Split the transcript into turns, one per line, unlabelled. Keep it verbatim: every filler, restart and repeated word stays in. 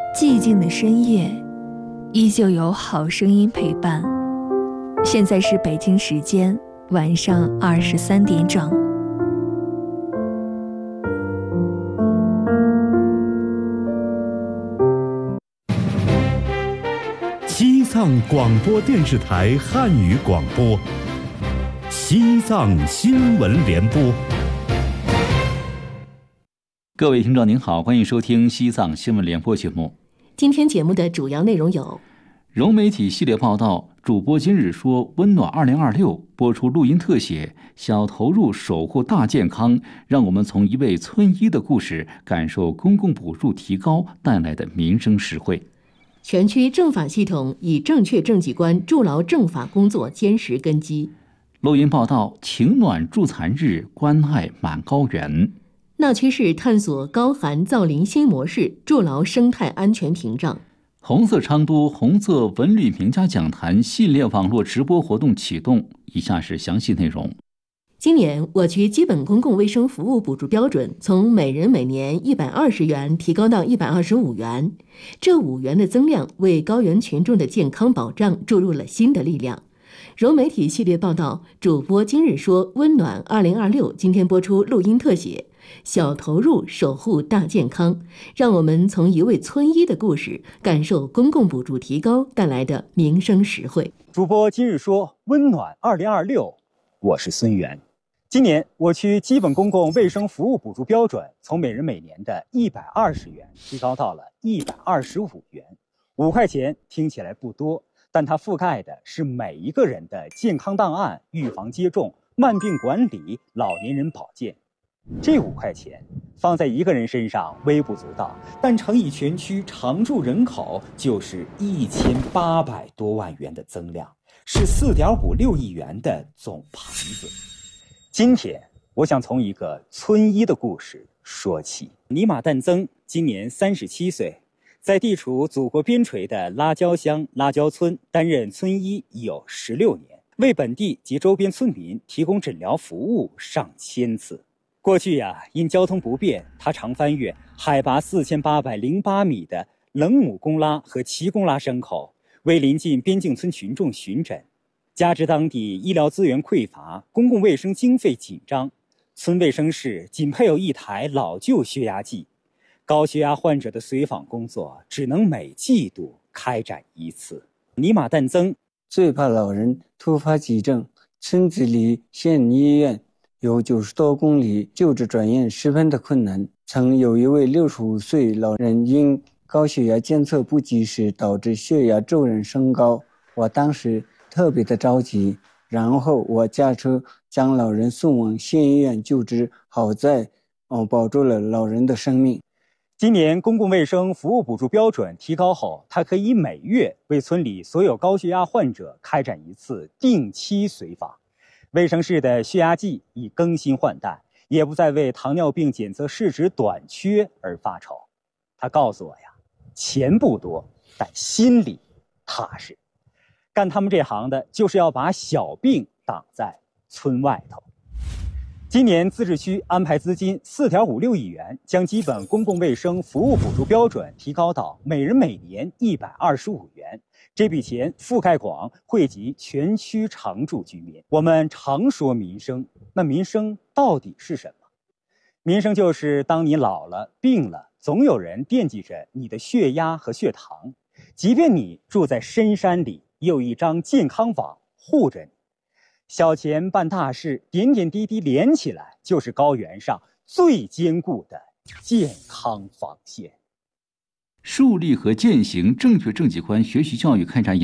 寂静的深夜，依旧有好声音陪伴。现在是北京时间晚上二十三点整。
西藏广播电视台汉语广播，西藏新闻联播。
各位听众您好，欢迎收听西藏新闻联播节目。
今天节目的主要内容有：
融媒体系列报道，主播今日说温暖二零二六播出录音特写，小投入守护大健康，让我们从一位村医的故事感受公共补助提高带来的民生实惠。
全区政法系统以正确政绩观筑牢政法工作坚实根基。
录音报道，情暖助残日，关爱满高原。
闹区市探索高寒造林新模式，筑牢生态安全屏障。
红色昌都红色文旅名家讲坛系列网络直播活动启动，以下是详细内容。
今年我区基本公共卫生服务补助标准从每人每年一百二十元提高到一百二十五元，这五元的增量为高原群众的健康保障注入了新的力量。融媒体系列报道，主播今日说温暖二零二六今天播出录音特写，小投入守护大健康，让我们从一位村医的故事感受公共补助提高带来的民生实惠。
主播今日说温暖二零二六，我是孙源。今年我区基本公共卫生服务补助标准从每人每年的一百二十元提高到了一百二十五元。五块钱听起来不多，但它覆盖的是每一个人的健康档案、预防接种、慢病管理、老年人保健。这五块钱放在一个人身上微不足道，但乘以全区常住人口就是一千八百多万元的增量，是四点五六亿元的总盘子。今天我想从一个村医的故事说起。尼玛旦增今年三十七岁，在地处祖国边陲的拉焦乡拉焦村担任村医已有十六年，为本地及周边村民提供诊疗服务上千次。过去呀、啊，因交通不便，他常翻越海拔四千八百零八米的冷母公拉和奇公拉山口，为临近边境村群众巡诊。加之当地医疗资源匮乏，公共卫生经费紧张，村卫生室仅配有一台老旧血压计，高血压患者的随访工作只能每季度开展一次。尼玛旦增
最怕老人突发急症，村子离县医院有九十多公里，救治转院十分的困难。曾有一位六十五岁老人因高血压监测不及时，导致血压骤然升高。我当时特别的着急，然后我驾车将老人送往县医院救治，好在哦保住了老人的生命。
今年公共卫生服务补助标准提高后，它可以每月为村里所有高血压患者开展一次定期随访。卫生室的血压计已更新换代，也不再为糖尿病检测试纸短缺而发愁。他告诉我呀，钱不多，但心里踏实。干他们这行的就是要把小病挡在村外头。今年自治区安排资金四点五六亿元，将基本公共卫生服务补助标准提高到每人每年一百二十五元。这笔钱覆盖广，惠及全区常住居民。我们常说民生，那民生到底是什么？民生就是当你老了、病了，总有人惦记着你的血压和血糖，即便你住在深山里，也有一张健康网护着你。小钱办大事，点点滴滴连起来，就是高原上最坚固的健康防线。
树立和践行正确政绩观学习教育开展以